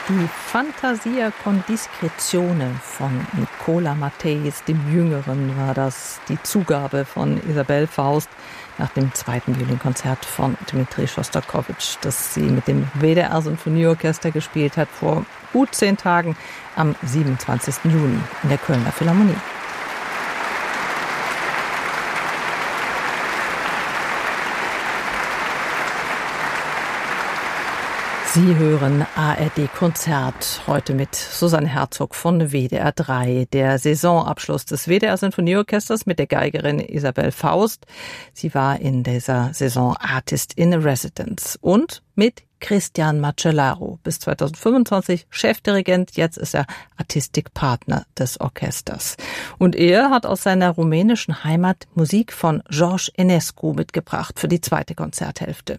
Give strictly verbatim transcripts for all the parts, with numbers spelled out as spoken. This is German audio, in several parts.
Die Fantasia con discrezione von Nicola Matthäus dem Jüngeren war das, die Zugabe von Isabelle Faust nach dem zweiten Violinkonzert von Dmitri Schostakowitsch, das sie mit dem W D R-Sinfonieorchester gespielt hat vor gut zehn Tagen am siebenundzwanzigsten Juni in der Kölner Philharmonie. Sie hören A R D-Konzert, heute mit Susanne Herzog von W D R drei, der Saisonabschluss des W D R-Sinfonieorchesters mit der Geigerin Isabelle Faust. Sie war in dieser Saison Artist in Residence und mit Cristian Macellaro, bis zweitausendfünfundzwanzig Chefdirigent, jetzt ist er Artistikpartner des Orchesters. Und er hat aus seiner rumänischen Heimat Musik von George Enescu mitgebracht für die zweite Konzerthälfte.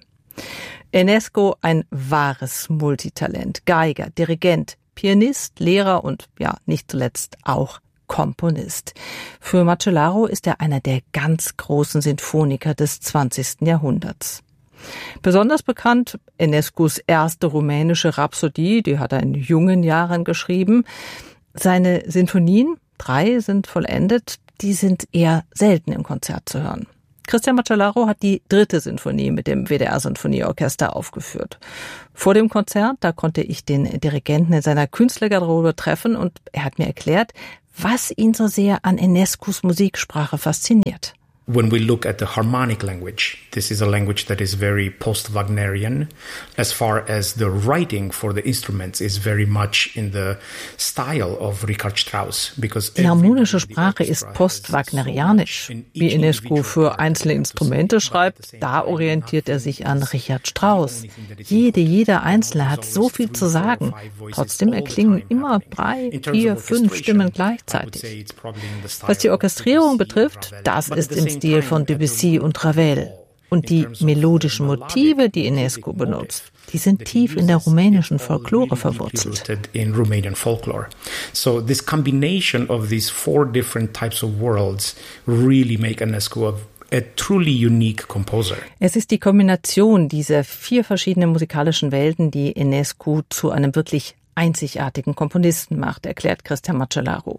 Enescu, ein wahres Multitalent, Geiger, Dirigent, Pianist, Lehrer und ja, nicht zuletzt auch Komponist. Für Macellaro ist er einer der ganz großen Sinfoniker des zwanzigsten Jahrhunderts. Besonders bekannt Enescus erste rumänische Rhapsodie, die hat er in jungen Jahren geschrieben. Seine Sinfonien, drei sind vollendet, die sind eher selten im Konzert zu hören. Cristian Macellaro hat die dritte Sinfonie mit dem W D R-Sinfonieorchester aufgeführt. Vor dem Konzert, da konnte ich den Dirigenten in seiner Künstlergarderobe treffen und er hat mir erklärt, was ihn so sehr an Enescus Musiksprache fasziniert. When we look at the harmonic language, this is a language that is very post-Wagnerian. As far as the writing for the instruments is very much in the style of Richard Strauss. Because die harmonische Sprache ist post-wagnerianisch. Wie Enescu für einzelne Instrumente schreibt, da orientiert er sich an Richard Strauss. Jede, jeder Einzelne hat so viel zu sagen. Trotzdem erklingen immer drei, vier, fünf Stimmen gleichzeitig. Was die Orchestrierung betrifft, das ist im Stil von Debussy und Ravel. Und die melodischen Motive, die Enescu benutzt, die sind tief in der rumänischen Folklore verwurzelt. In Romanian folklore. So this combination of these four different types of worlds really make Enescu a A truly unique composer. Es ist die Kombination dieser vier verschiedenen musikalischen Welten, die Enescu zu einem wirklich einzigartigen Komponisten macht, erklärt Cristian Macellaro.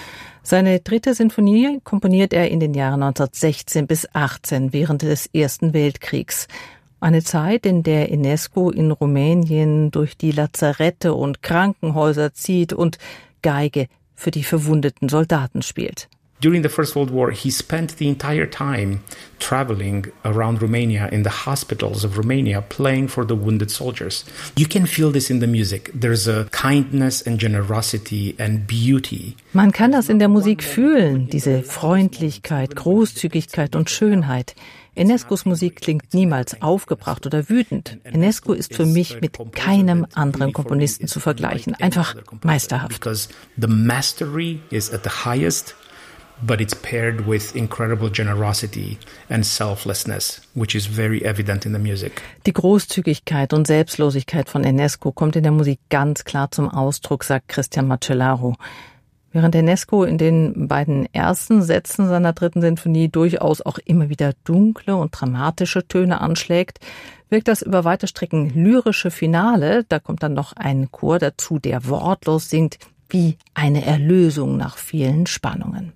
Seine dritte Sinfonie komponiert er in den Jahren neunzehnhundertsechzehn bis achtzehn während des Ersten Weltkriegs. Eine Zeit, in der Enescu in Rumänien durch die Lazarette und Krankenhäuser zieht und Geige für die verwundeten Soldaten spielt. During the First World War, he spent the entire time traveling around Romania in the hospitals of Romania playing for the wounded soldiers. You can feel this in the music. There's a kindness and generosity and beauty. Man kann das in der Musik fühlen, diese Freundlichkeit, Großzügigkeit und Schönheit. Enescus Musik klingt niemals aufgebracht oder wütend. Enescu ist für mich mit keinem anderen Komponisten zu vergleichen. Einfach meisterhaft. Because the mastery is at the highest. But it's paired with incredible generosity and selflessness, which is very evident in the music. Die Großzügigkeit und Selbstlosigkeit von Enescu kommt in der Musik ganz klar zum Ausdruck, sagt Cristian Macellaro. Während Enescu in den beiden ersten Sätzen seiner dritten Sinfonie durchaus auch immer wieder dunkle und dramatische Töne anschlägt, wirkt das über weite Strecken lyrische Finale, da kommt dann noch ein Chor dazu, der wortlos singt, wie eine Erlösung nach vielen Spannungen.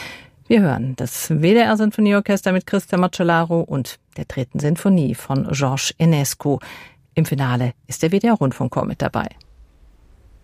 Wir hören das W D R-Sinfonieorchester mit Cristian Macellaro und der dritten Sinfonie von George Enescu. Im Finale ist der W D R-Rundfunkchor mit dabei.